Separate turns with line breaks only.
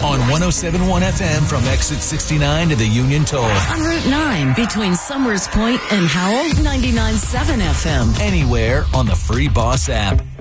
on 107.1 FM from exit 69 to the Union Toll.
On Route 9 between Summers Point and Howell, 99.7 FM.
Anywhere on the free Boss app.